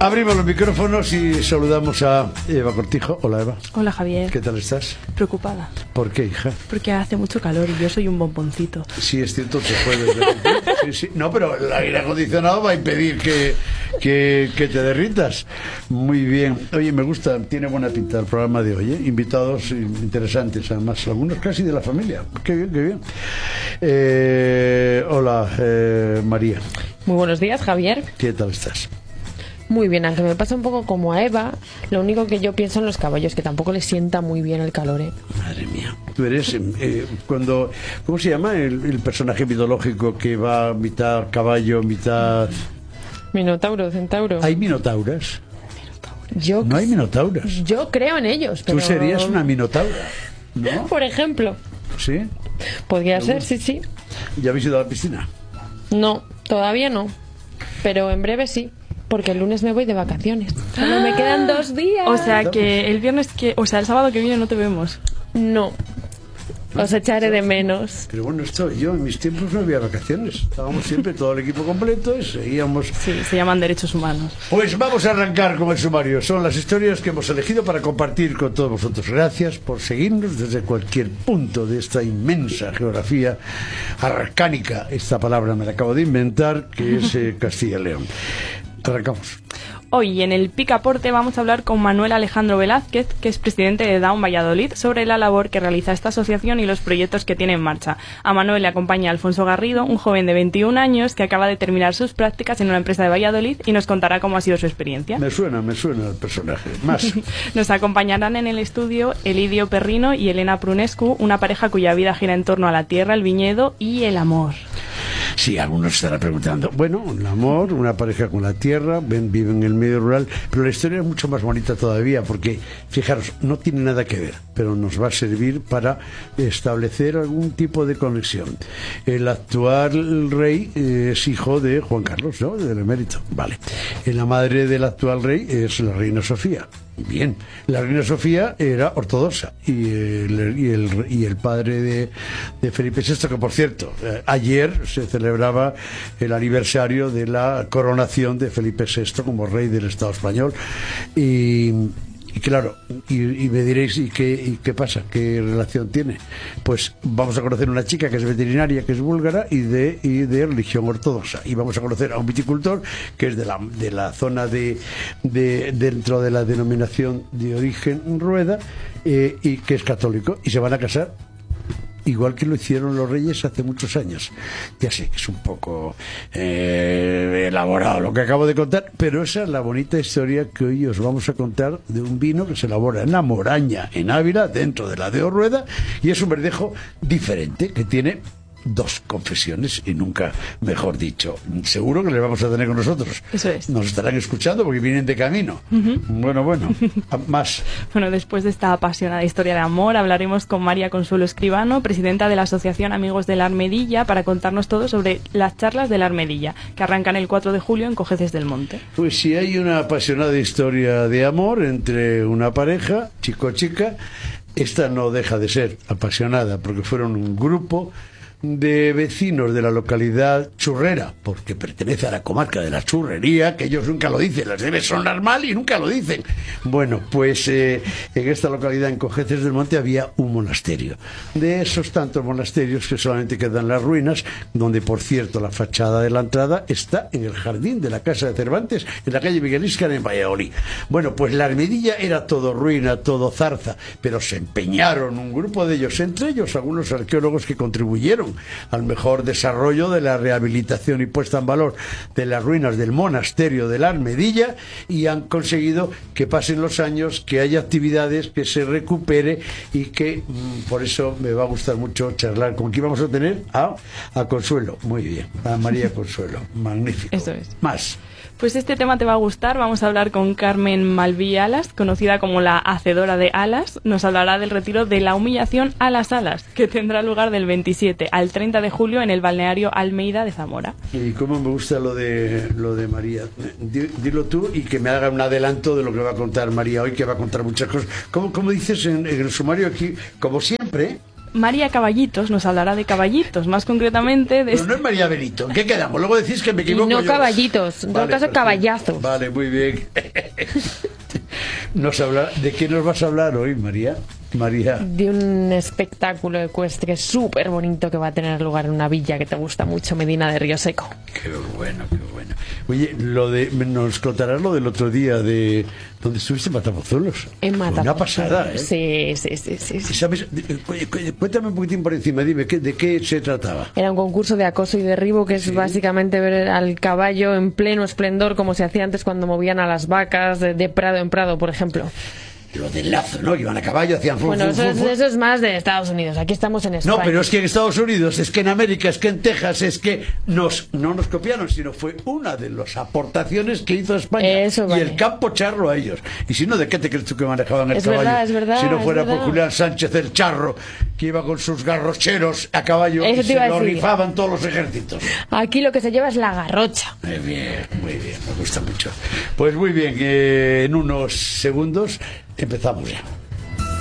Abrimos los micrófonos y saludamos a Eva Cortijo. Hola, Eva. Hola, Javier. ¿Qué tal estás? Preocupada. ¿Por qué, hija? Porque hace mucho calor y yo soy un bomboncito. Sí, es cierto, te puedes derretir. Sí, sí. No, pero el aire acondicionado va a impedir que te derritas. Muy bien. Oye, me gusta, tiene buena pinta el programa de hoy, ¿eh? Invitados interesantes, además, algunos casi de la familia. Qué bien, qué bien. Hola, María. Muy buenos días, Javier. ¿Qué tal estás? Muy bien, aunque me pasa un poco como a Eva, lo único que yo pienso en los caballos, que tampoco les sienta muy bien el calor, ¿eh? Madre mía. Tú eres, ¿cómo se llama el personaje mitológico que va mitad caballo, mitad... Minotauro, centauro. ¿Hay minotauras? No hay minotauras. Yo creo en ellos, pero... Tú serías una minotaura, ¿no? Por ejemplo. ¿Sí? Podría ser, sí. ¿Ya habéis ido a la piscina? No, todavía no. Pero en breve sí. Porque el lunes me voy de vacaciones. Solo me quedan 2 días. O sea que el sábado que viene no te vemos. No. Os echaré de menos. Pero bueno, yo en mis tiempos no había vacaciones. Estábamos siempre todo el equipo completo y seguíamos. Sí, se llaman derechos humanos. Pues vamos a arrancar con el sumario. Son las historias que hemos elegido para compartir con todos vosotros. Gracias por seguirnos desde cualquier punto de esta inmensa geografía arcánica. Esta palabra me la acabo de inventar, que es Castilla y León. Arrancamos. Hoy en el Picaporte vamos a hablar con Manuel Alejandro Velázquez, que es presidente de Down Valladolid, sobre la labor que realiza esta asociación y los proyectos que tiene en marcha. A Manuel le acompaña Alfonso Garrido, un joven de 21 años que acaba de terminar sus prácticas en una empresa de Valladolid y nos contará cómo ha sido su experiencia. Me suena el personaje. Más. Nos acompañarán en el estudio Elidio Perrino y Elena Prunescu, una pareja cuya vida gira en torno a la tierra, el viñedo y el amor. Sí, algunos estarán preguntando, bueno, el amor, una pareja con la tierra, viven en el medio rural, pero la historia es mucho más bonita todavía, porque, fijaros, no tiene nada que ver, pero nos va a servir para establecer algún tipo de conexión. El actual rey es hijo de Juan Carlos, ¿no?, del emérito, vale. La madre del actual rey es la reina Sofía. Bien, la reina Sofía era ortodoxa y el padre de Felipe VI, que por cierto, ayer se celebraba el aniversario de la coronación de Felipe VI como rey del Estado español y claro, y me diréis, ¿y qué pasa? ¿Qué relación tiene? Pues vamos a conocer una chica que es veterinaria, que es búlgara y de religión ortodoxa. Y vamos a conocer a un viticultor que es de la zona dentro de la denominación de origen Rueda y que es católico. Y se van a casar igual que lo hicieron los reyes hace muchos años. Ya sé que es un poco elaborado lo que acabo de contar, pero esa es la bonita historia que hoy os vamos a contar de un vino que se elabora en La Moraña, en Ávila, dentro de la de Rueda, y es un verdejo diferente que tiene 2 confesiones y nunca mejor dicho. Seguro que les vamos a tener con nosotros. Eso es. Nos estarán escuchando porque vienen de camino. Bueno, más. Bueno, después de esta apasionada historia de amor, hablaremos con María Consuelo Escribano, presidenta de la Asociación Amigos de la Armedilla, para contarnos todo sobre las charlas de la Armedilla, que arrancan el 4 de julio en Cojeces del Monte. Pues si hay una apasionada historia de amor entre una pareja, chico-chica, esta no deja de ser apasionada, porque fueron un grupo de vecinos de la localidad churrera, porque pertenece a la comarca de la churrería, que ellos nunca lo dicen, les debe sonar mal y nunca lo dicen. Bueno, pues en esta localidad, en Cojeces del Monte, había un monasterio. De esos tantos monasterios que solamente quedan las ruinas, donde, por cierto, la fachada de la entrada está en el jardín de la Casa de Cervantes, en la calle Miguel Íscar, en Valladolid. Bueno, pues la Armedilla era todo ruina, todo zarza, pero se empeñaron un grupo de ellos, entre ellos algunos arqueólogos que contribuyeron al mejor desarrollo de la rehabilitación y puesta en valor de las ruinas del monasterio de la Armedilla, y han conseguido que pasen los años, que haya actividades, que se recupere, y que por eso me va a gustar mucho charlar con quien vamos a tener a Consuelo. Muy bien, a María Consuelo, magnífico. Eso es. Más. Pues este tema te va a gustar. Vamos a hablar con Carmen Malví Alas, conocida como la hacedora de alas. Nos hablará del retiro de la humillación a las alas, que tendrá lugar del 27 al 30 de julio en el balneario Almeida de Zamora. Y cómo me gusta lo de María. Dilo tú y que me haga un adelanto de lo que va a contar María hoy, que va a contar muchas cosas. ¿Cómo dices en el sumario aquí? Como siempre. María Caballitos nos hablará de caballitos, más concretamente de... Pero no es María Benito, ¿en qué quedamos? Luego decís que me equivoco. Y no yo. caballitos, en todo caso perfecto. caballazos. Vale, muy bien. ¿De qué nos vas a hablar hoy, María? De un espectáculo ecuestre súper bonito que va a tener lugar en una villa que te gusta mucho, Medina de Río Seco. Qué bueno, qué bueno. Oye, nos contarás lo del otro día de donde estuviste en Matamozuelos. En Matamozuelos. Una pasada, ¿eh? Sí. ¿Sabes? Cuéntame un poquitín por encima, dime, ¿de qué se trataba? Era un concurso de acoso y derribo que es básicamente ver al caballo en pleno esplendor, como se hacía antes cuando movían a las vacas de prado en prado, por ejemplo. Lo del lazo, ¿no? Que iban a caballo, hacían fum, Bueno, fum, fum. eso es más de Estados Unidos. Aquí estamos en España. No, pero es que en Estados Unidos, es que en América, es que en Texas, es que no nos copiaron, sino fue una de las aportaciones que hizo España. Eso vale. Y el campo charro a ellos. Y si no, ¿de qué te crees tú que manejaban el Es caballo? verdad, es verdad, si no fuera es por verdad. Julián Sánchez el charro, que iba con sus garrocheros a caballo Eso y te se iba a lo decir. rifaban todos los ejércitos. Aquí lo que se lleva es la garrocha. Muy bien, me gusta mucho. Pues muy bien, en unos segundos empezamos ya.